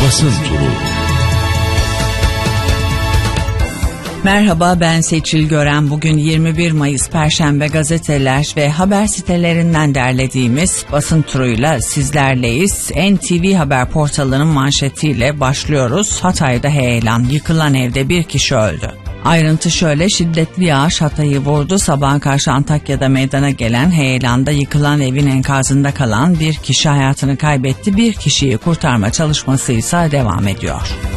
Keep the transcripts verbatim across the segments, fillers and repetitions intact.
Basın Turu. Merhaba, ben Seçil Gören. Bugün yirmi bir Mayıs Perşembe, gazeteler ve haber sitelerinden derlediğimiz basın turuyla sizlerleyiz. N T V Haber portalının manşetiyle başlıyoruz. Hatay'da heyelan, yıkılan evde bir kişi öldü. Ayrıntı şöyle: şiddetli yağış Hatay'ı vurdu. Sabaha karşı Antakya'da meydana gelen heyelanda yıkılan evin enkazında kalan bir kişi hayatını kaybetti. Bir kişiyi kurtarma çalışması ise devam ediyor.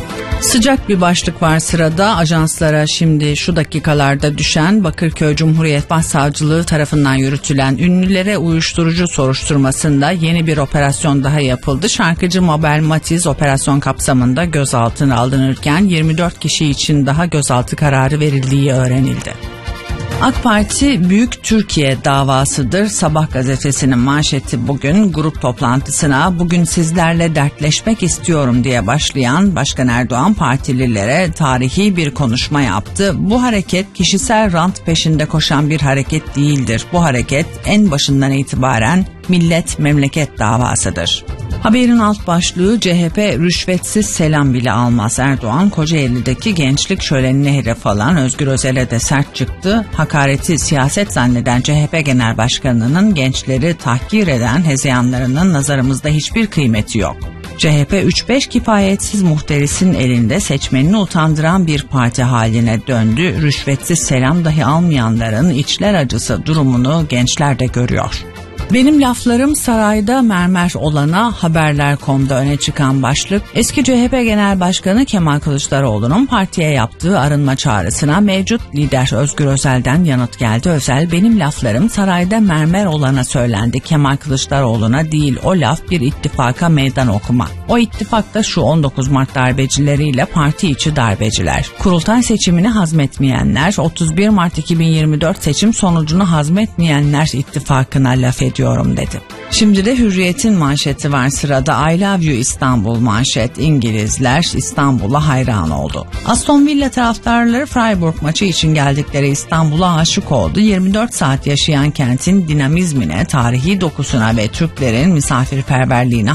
Sıcak bir başlık var sırada. Ajanslara şimdi şu dakikalarda düşen, Bakırköy Cumhuriyet Başsavcılığı tarafından yürütülen ünlülere uyuşturucu soruşturmasında yeni bir operasyon daha yapıldı. Şarkıcı Mabel Matiz operasyon kapsamında gözaltına alınırken yirmi dört kişi için daha gözaltı kararı verildiği öğrenildi. AK Parti Büyük Türkiye davasıdır. Sabah gazetesinin manşeti bugün. Grup toplantısına "Bugün sizlerle dertleşmek istiyorum" diye başlayan Başkan Erdoğan partililere tarihi bir konuşma yaptı. Bu hareket kişisel rant peşinde koşan bir hareket değildir. Bu hareket en başından itibaren millet memleket davasıdır. Haberin alt başlığı: C H P rüşvetsiz selam bile almaz. Erdoğan Kocaeli'deki gençlik şölenine hedef alan Özgür Özel'e de sert çıktı. Hakareti siyaset zanneden C H P Genel Başkanı'nın gençleri tahkir eden hezeyanlarının nazarımızda hiçbir kıymeti yok. C H P üç beş kifayetsiz muhterisinin elinde seçmenini utandıran bir parti haline döndü. Rüşvetsiz selam dahi almayanların içler acısı durumunu gençler de görüyor. Benim laflarım sarayda mermer olana, haberler nokta com'da öne çıkan başlık. Eski C H P Genel Başkanı Kemal Kılıçdaroğlu'nun partiye yaptığı arınma çağrısına mevcut lider Özgür Özel'den yanıt geldi. Özel, "Benim laflarım sarayda mermer olana söylendi. Kemal Kılıçdaroğlu'na değil, o laf bir ittifaka meydan okuma. O ittifakta şu on dokuz Mart darbecileriyle parti içi darbeciler. Kurultay seçimini hazmetmeyenler, otuz bir Mart iki bin yirmi dört seçim sonucunu hazmetmeyenler ittifakına laf ediyor." diyorum dedi. Şimdi de Hürriyet'in manşeti var sırada. I love you İstanbul manşet. İngilizler İstanbul'a hayran oldu. Aston Villa taraftarları Freiburg maçı için geldikleri İstanbul'a aşık oldu. yirmi dört saat yaşayan kentin dinamizmine, tarihi dokusuna ve Türklerin misafirperverliğine